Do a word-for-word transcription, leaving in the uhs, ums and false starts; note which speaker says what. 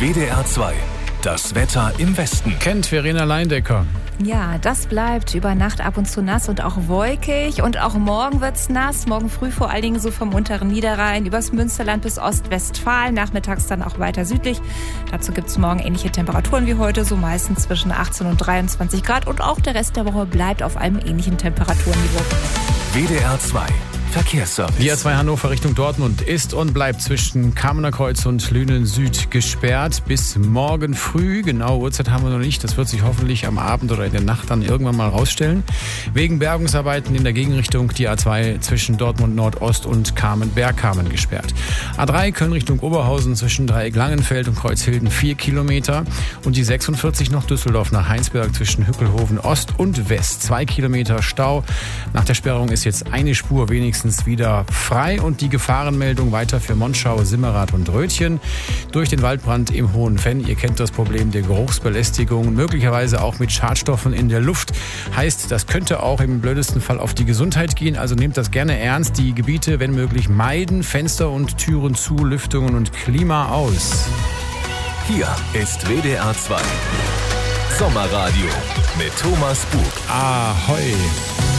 Speaker 1: W D R zwei. Das Wetter im Westen.
Speaker 2: Kennt Verena Leindecker.
Speaker 3: Ja, das bleibt über Nacht ab und zu nass und auch wolkig. Und auch morgen wird's nass. Morgen früh vor allen Dingen so vom unteren Niederrhein übers Münsterland bis Ostwestfalen. Nachmittags dann auch weiter südlich. Dazu gibt's morgen ähnliche Temperaturen wie heute, so meistens zwischen achtzehn und dreiundzwanzig Grad. Und auch der Rest der Woche bleibt auf einem ähnlichen Temperaturniveau.
Speaker 1: W D R zwei. Verkehrsservice.
Speaker 2: Die A zwei Hannover Richtung Dortmund ist und bleibt zwischen Kamener Kreuz und Lünen Süd gesperrt bis morgen früh. Genaue Uhrzeit haben wir noch nicht. Das wird sich hoffentlich am Abend oder in der Nacht dann irgendwann mal rausstellen. Wegen Bergungsarbeiten in der Gegenrichtung die A zwei zwischen Dortmund Nordost und Kamen-Bergkamen gesperrt. A drei Köln Richtung Oberhausen zwischen Dreieck Langenfeld und Kreuzhilden vier Kilometer. Und die sechsundvierzig noch Düsseldorf nach Heinsberg zwischen Hückelhoven Ost und West. zwei Kilometer Stau. Nach der Sperrung ist jetzt eine Spur wenigstens wieder frei und die Gefahrenmeldung weiter für Monschau, Simmerath und Rötchen. Durch den Waldbrand im Hohen Venn, ihr kennt das Problem der Geruchsbelästigung, möglicherweise auch mit Schadstoffen in der Luft. Heißt, das könnte auch im blödesten Fall auf die Gesundheit gehen, also nehmt das gerne ernst. Die Gebiete, wenn möglich, meiden, Fenster und Türen zu, Lüftungen und Klima aus.
Speaker 1: Hier ist W D R zwei. Sommerradio mit Thomas Bug.
Speaker 2: Ahoi!